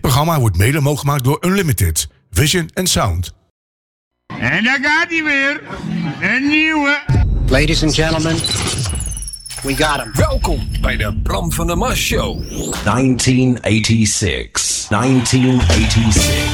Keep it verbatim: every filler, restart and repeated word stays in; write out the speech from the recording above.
Dit programma wordt mede mogelijk gemaakt door Unlimited, Vision and Sound. En daar gaat hij weer. Een nieuwe. Ladies and gentlemen, we got him. Welkom bij de Bram van der Mars Show. negentien eenennegentig. negentien eenennegentig.